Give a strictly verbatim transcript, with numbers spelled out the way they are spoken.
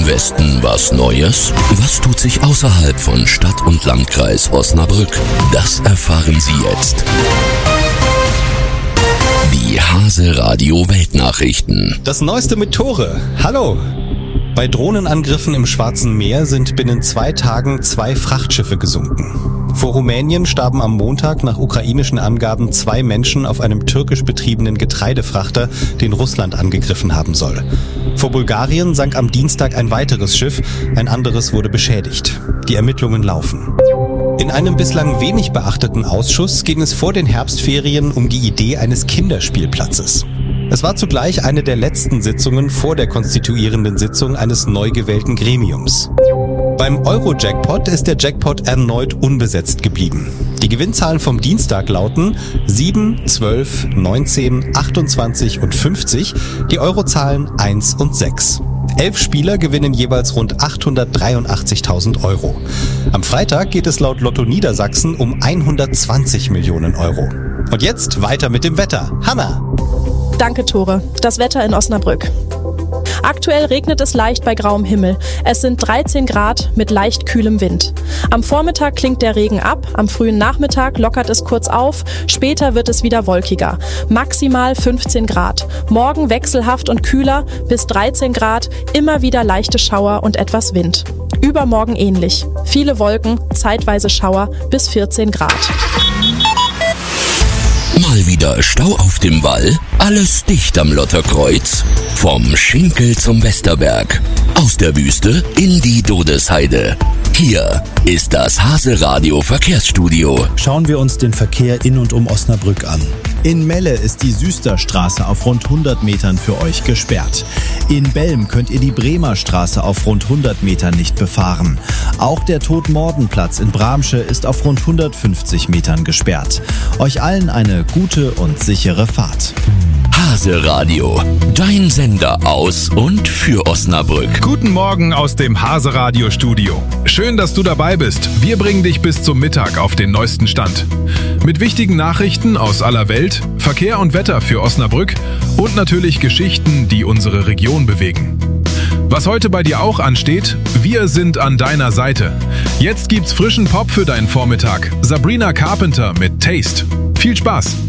Westen was Neues? Was tut sich außerhalb von Stadt und Landkreis Osnabrück? Das erfahren Sie jetzt. Die Hase-Radio Weltnachrichten. Das Neueste mit Tore. Hallo! Bei Drohnenangriffen im Schwarzen Meer sind binnen zwei Tagen zwei Frachtschiffe gesunken. Vor Rumänien starben am Montag nach ukrainischen Angaben zwei Menschen auf einem türkisch betriebenen Getreidefrachter, den Russland angegriffen haben soll. Vor Bulgarien sank am Dienstag ein weiteres Schiff, ein anderes wurde beschädigt. Die Ermittlungen laufen. In einem bislang wenig beachteten Ausschuss ging es vor den Herbstferien um die Idee eines Kinderspielplatzes. Es war zugleich eine der letzten Sitzungen vor der konstituierenden Sitzung eines neu gewählten Gremiums. Beim Euro-Jackpot ist der Jackpot erneut unbesetzt geblieben. Die Gewinnzahlen vom Dienstag lauten sieben, zwölf, neunzehn, achtundzwanzig und fünfzig, die Eurozahlen eins und sechs. Elf Spieler gewinnen jeweils rund achthundertdreiundachtzigtausend Euro. Am Freitag geht es laut Lotto Niedersachsen um hundertzwanzig Millionen Euro. Und jetzt weiter mit dem Wetter. Hanna! Danke, Tore. Das Wetter in Osnabrück. Aktuell regnet es leicht bei grauem Himmel. Es sind dreizehn Grad mit leicht kühlem Wind. Am Vormittag klingt der Regen ab, am frühen Nachmittag lockert es kurz auf, später wird es wieder wolkiger. Maximal fünfzehn Grad. Morgen wechselhaft und kühler, bis dreizehn Grad, immer wieder leichte Schauer und etwas Wind. Übermorgen ähnlich. Viele Wolken, zeitweise Schauer, bis vierzehn Grad. Mal wieder Stau auf dem Wall, alles dicht am Lotterkreuz. Vom Schinkel zum Westerberg, aus der Wüste in die Dodesheide. Hier ist das Hase-Radio Verkehrsstudio. Schauen wir uns den Verkehr in und um Osnabrück an. In Melle ist die Süsterstraße auf rund hundert Metern für euch gesperrt. In Belm könnt ihr die Bremer Straße auf rund hundert Metern nicht befahren. Auch der Todmordenplatz in Bramsche ist auf rund hundertfünfzig Metern gesperrt. Euch allen eine gute und sichere Fahrt. Hase-Radio, dein Sender aus und für Osnabrück. Guten Morgen aus dem Hase-Radio-Studio. Schön, dass du dabei bist. Wir bringen dich bis zum Mittag auf den neuesten Stand. Mit wichtigen Nachrichten aus aller Welt, Verkehr und Wetter für Osnabrück und natürlich Geschichten, die unsere Region bewegen. Was heute bei dir auch ansteht, wir sind an deiner Seite. Jetzt gibt's frischen Pop für deinen Vormittag. Sabrina Carpenter mit Taste. Viel Spaß!